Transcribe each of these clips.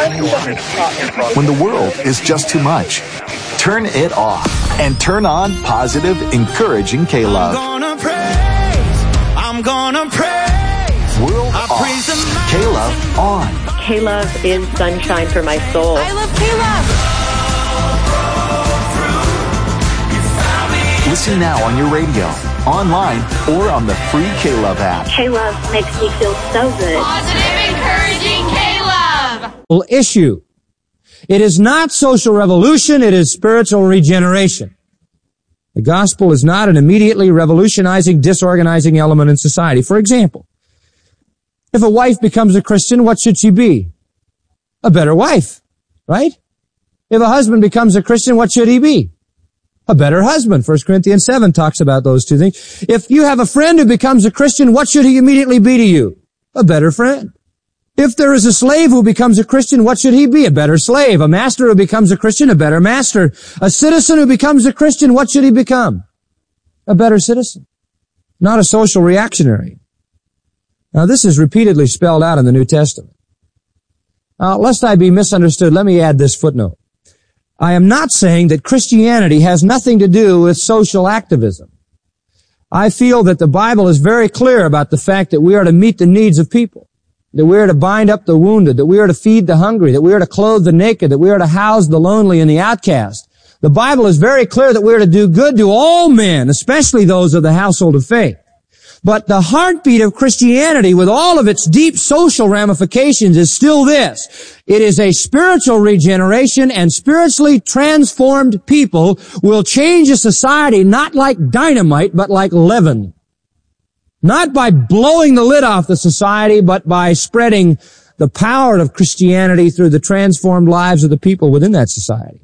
When the world is just too much, turn it off and turn on positive, encouraging K-Love. I'm gonna praise. World off. K-Love on. K-Love is sunshine for my soul. I love K-Love. Listen now on your radio, online, or on the free K-Love app. K-Love makes me feel so good. Positive, encouraging K-Love. Issue. It is not social revolution, it is spiritual regeneration. The gospel is not an immediately revolutionizing, disorganizing element in society. For example, if a wife becomes a Christian, what should she be? A better wife, right? If a husband becomes a Christian, what should he be? A better husband. 1 Corinthians 7 talks about those two things. If you have a friend who becomes a Christian, what should he immediately be to you? A better friend. If there is a slave who becomes a Christian, what should he be? A better slave. A master who becomes a Christian, a better master. A citizen who becomes a Christian, what should he become? A better citizen. Not a social reactionary. Now this is repeatedly spelled out in the New Testament. Now, lest I be misunderstood, let me add this footnote. I am not saying that Christianity has nothing to do with social activism. I feel that the Bible is very clear about the fact that we are to meet the needs of people, that we are to bind up the wounded, that we are to feed the hungry, that we are to clothe the naked, that we are to house the lonely and the outcast. The Bible is very clear that we are to do good to all men, especially those of the household of faith. But the heartbeat of Christianity, with all of its deep social ramifications, is still this. It is a spiritual regeneration, and spiritually transformed people will change a society not like dynamite, but like leaven. Not by blowing the lid off the society, but by spreading the power of Christianity through the transformed lives of the people within that society.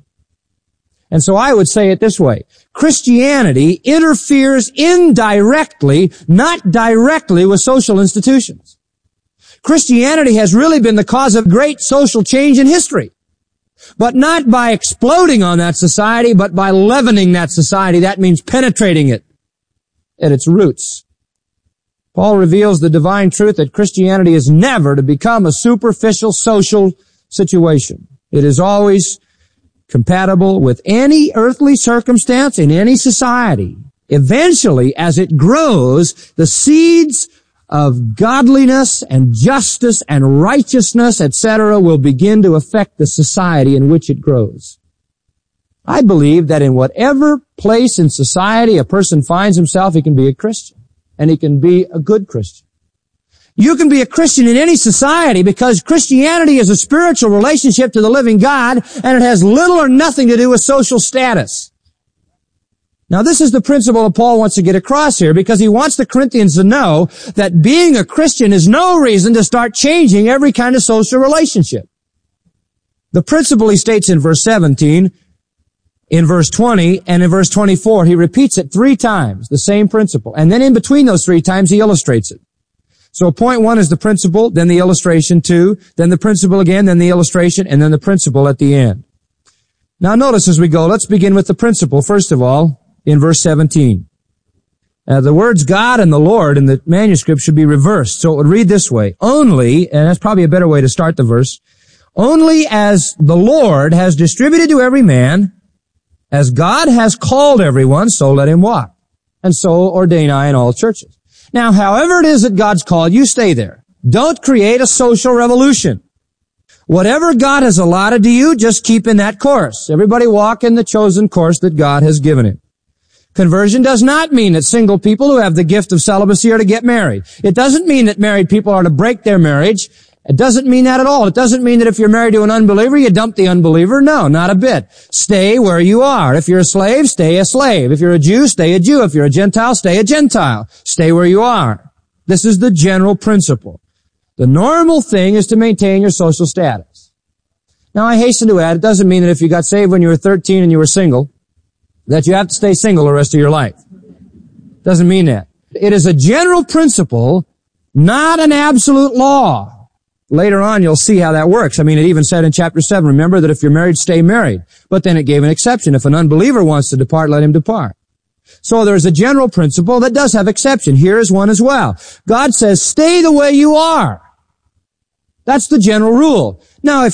And so I would say it this way. Christianity interferes indirectly, not directly, with social institutions. Christianity has really been the cause of great social change in history. But not by exploding on that society, but by leavening that society. That means penetrating it at its roots. Paul reveals the divine truth that Christianity is never to become a superficial social situation. It is always compatible with any earthly circumstance in any society. Eventually, as it grows, the seeds of godliness and justice and righteousness, etc., will begin to affect the society in which it grows. I believe that in whatever place in society a person finds himself, he can be a Christian, and he can be a good Christian. You can be a Christian in any society because Christianity is a spiritual relationship to the living God, and it has little or nothing to do with social status. Now, this is the principle that Paul wants to get across here, because he wants the Corinthians to know that being a Christian is no reason to start changing every kind of social relationship. The principle he states in verse 17, in verse 20, and in verse 24, he repeats it 3 times, the same principle. And then in between those 3 times, he illustrates it. So point 1 is the principle, then the illustration 2, then the principle again, then the illustration, and then the principle at the end. Now notice as we go, let's begin with the principle, first of all, in verse 17. The words God and the Lord in the manuscript should be reversed. So it would read this way, only, and that's probably a better way to start the verse, only as the Lord has distributed to every man, as God has called everyone, so let him walk. And so ordain I in all churches. Now, however it is that God's called, you stay there. Don't create a social revolution. Whatever God has allotted to you, just keep in that course. Everybody walk in the chosen course that God has given him. Conversion does not mean that single people who have the gift of celibacy are to get married. It doesn't mean that married people are to break their marriage. It doesn't mean that at all. It doesn't mean that if you're married to an unbeliever, you dump the unbeliever. No, not a bit. Stay where you are. If you're a slave, stay a slave. If you're a Jew, stay a Jew. If you're a Gentile, stay a Gentile. Stay where you are. This is the general principle. The normal thing is to maintain your social status. Now, I hasten to add, it doesn't mean that if you got saved when you were 13 and you were single, that you have to stay single the rest of your life. Doesn't mean that. It is a general principle, not an absolute law. Later on, you'll see how that works. I mean, it even said in chapter 7, remember that if you're married, stay married. But then it gave an exception. If an unbeliever wants to depart, let him depart. So there's a general principle that does have exception. Here is one as well. God says, stay the way you are. That's the general rule. Now, if